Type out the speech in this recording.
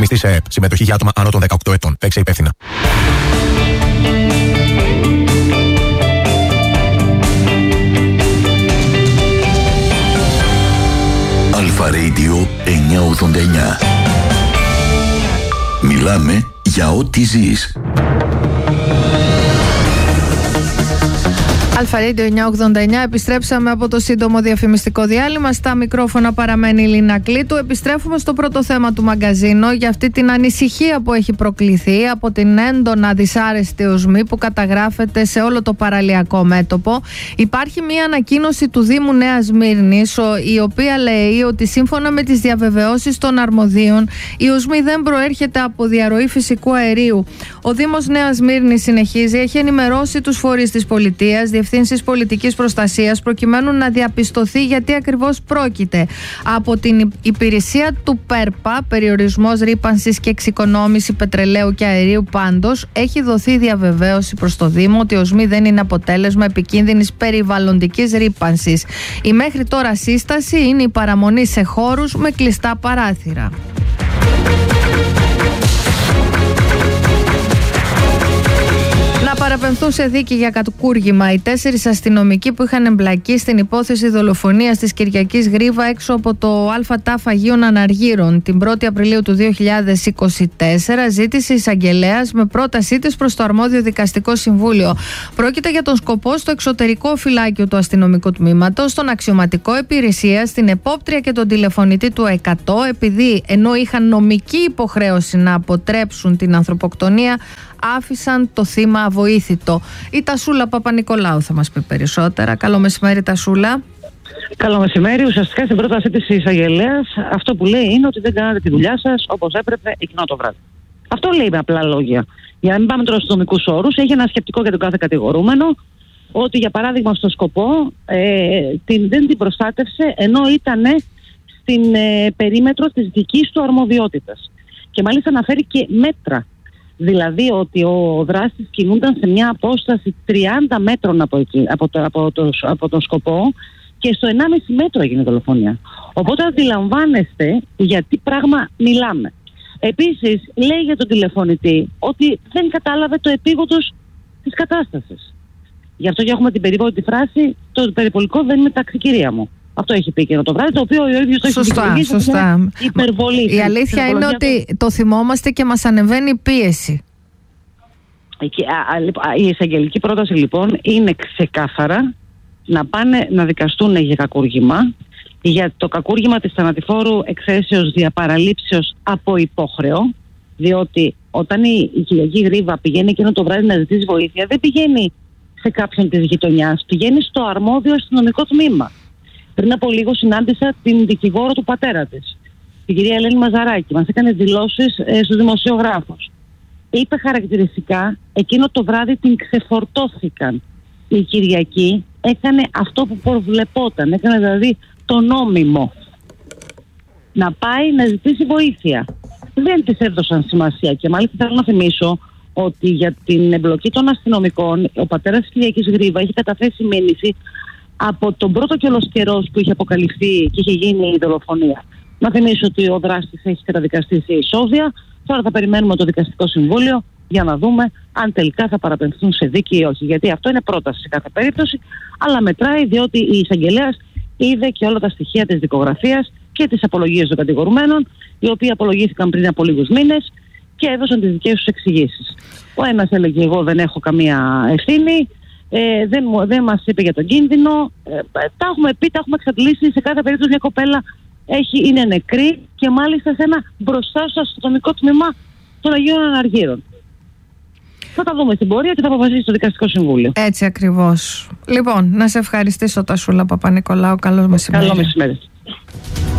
Ρυθμιστή σε ΕΕΠ. Συμμετοχή για άτομα άνω των 18 ετών. Παίξε υπεύθυνα. Αλφα Radio 989. Μιλάμε για ό,τι ζεις. Αλφα Radio 989, επιστρέψαμε από το σύντομο διαφημιστικό διάλειμμα. Στα μικρόφωνα παραμένει η Λίνα Κλήτου. Επιστρέφουμε στο πρώτο θέμα του μαγκαζίνο, για αυτή την ανησυχία που έχει προκληθεί από την έντονα δυσάρεστη οσμή που καταγράφεται σε όλο το παραλιακό μέτωπο. Υπάρχει μια ανακοίνωση του Δήμου Νέας Σμύρνης, η οποία λέει ότι σύμφωνα με τις διαβεβαιώσεις των αρμοδίων, η οσμή δεν προέρχεται από διαρροή φυσικού αερίου. Ο Δήμος Νέας Σμύρνης, συνεχίζει, έχει ενημερώσει τους φορείς της πολιτείας, διευθύνσεις πολιτικής προστασίας, προκειμένου να διαπιστωθεί γιατί ακριβώς πρόκειται. Από την υπηρεσία του ΠΕΡΠΑ, περιορισμός ρύπανσης και εξοικονόμηση πετρελαίου και αερίου, πάντως έχει δοθεί διαβεβαίωση προς το Δήμο ότι η οσμή δεν είναι αποτέλεσμα επικίνδυνης περιβαλλοντικής ρύπανσης. Η μέχρι τώρα σύσταση είναι η παραμονή σε χώρους με κλειστά παράθυρα. Να παραπεμφθούν σε δίκη για κακούργημα οι 4 αστυνομικοί που είχαν εμπλακεί στην υπόθεση δολοφονίας της Κυριακής Γρίβα έξω από το ΑΤΑΦ Αγίων Αναργύρων την 1η Απριλίου του 2024, ζήτησε η εισαγγελέας με πρότασή της προς το αρμόδιο δικαστικό συμβούλιο. Πρόκειται για τον σκοπό στο εξωτερικό φυλάκιο του αστυνομικού τμήματος, στον αξιωματικό υπηρεσίας, την επόπτρια και τον τηλεφωνητή του 100, επειδή ενώ είχαν νομική υποχρέωση να αποτρέψουν την ανθρωποκτονία, άφησαν το θύμα αβοήθητο. Η Τασούλα Παπα-Νικολάου θα μας πει περισσότερα. Καλό μεσημέρι, Τασούλα. Καλό μεσημέρι. Ουσιαστικά στην πρότασή της εισαγγελέας αυτό που λέει είναι ότι δεν κάνατε τη δουλειά σας όπως έπρεπε εκείνο το βράδυ. Αυτό λέει με απλά λόγια. Για να μην πάμε τώρα στους νομικούς όρους, έχει ένα σκεπτικό για τον κάθε κατηγορούμενο ότι για παράδειγμα στο σκοπό δεν την προστάτευσε ενώ ήταν στην περίμετρο της δικής του αρμοδιότητας. Και μάλιστα αναφέρει και μέτρα. Δηλαδή ότι ο δράστης κινούνταν σε μια απόσταση 30 μέτρων από τον σκοπό και στο 1,5 μέτρο έγινε δολοφονία. Οπότε αντιλαμβάνεστε για τι πράγμα μιλάμε. Επίσης λέει για τον τηλεφωνητή ότι δεν κατάλαβε το επίγοντος της κατάστασης. Γι' αυτό και έχουμε την περίπου φράση «το περιπολικό δεν είναι τάξη, κυρία μου». Αυτό έχει πει και το βράδυ, το οποίο ο ίδιος το έχει δικαιολογήσει. Σωστά. Υπερβολή. Η αλήθεια είναι ότι το θυμόμαστε και μας ανεβαίνει η πίεση. Η εισαγγελική πρόταση λοιπόν είναι ξεκάθαρα να πάνε να δικαστούν για κακούργημα, για το κακούργημα της θανατηφόρου εξαίσεως διαπαραλήψεως από υπόχρεο, διότι όταν η Κυριακή Γρίβα πηγαίνει εκείνο το βράδυ να ζητήσει βοήθεια, δεν πηγαίνει σε κάποιον της γειτονιάς, πηγαίνει στο αρμόδιο αστυνομικό τμήμα. Πριν από λίγο συνάντησα την δικηγόρο του πατέρα της, την κυρία Ελένη Μαζαράκη. Μας έκανε δηλώσεις στους δημοσιογράφους. Είπε χαρακτηριστικά, εκείνο το βράδυ την ξεφορτώθηκαν. Η Κυριακή έκανε αυτό που προβλεπόταν, έκανε δηλαδή το νόμιμο. Να πάει να ζητήσει βοήθεια. Δεν της έδωσαν σημασία και μάλιστα θέλω να θυμίσω ότι για την εμπλοκή των αστυνομικών ο πατέρας της Κυριακής Γρίβα έχει καταθέσει μήνυση από τον πρώτο κιόλος καιρός που είχε αποκαλυφθεί και είχε γίνει η δολοφονία. Να θυμίσω ότι ο δράστης έχει καταδικαστεί σε εισόδια. Τώρα θα περιμένουμε το δικαστικό συμβούλιο για να δούμε αν τελικά θα παραπεμφθούν σε δίκη ή όχι. Γιατί αυτό είναι πρόταση σε κάθε περίπτωση, αλλά μετράει διότι η εισαγγελέας είδε και όλα τα στοιχεία της δικογραφίας και τις απολογίες των κατηγορουμένων, οι οποίοι απολογήθηκαν πριν από λίγους μήνες και έδωσαν τις δικές τους εξηγήσεις. Ο ένας έλεγε: εγώ δεν έχω καμία ευθύνη. Δεν μας είπε για τον κίνδυνο. Τα έχουμε πει, τα έχουμε εξαντλήσει. Σε κάθε περίπτωση μια κοπέλα είναι νεκρή και μάλιστα σε ένα μπροστά στο αστυνομικό τμήμα των Αγίων Αναργύρων. Θα τα δούμε στην πορεία και θα αποφασίσει το δικαστικό συμβούλιο. Έτσι ακριβώς. Λοιπόν, να σε ευχαριστήσω, Τασούλα Παπα-Νικολάου. Καλό μεσημέρι. Καλό μεσημέρι.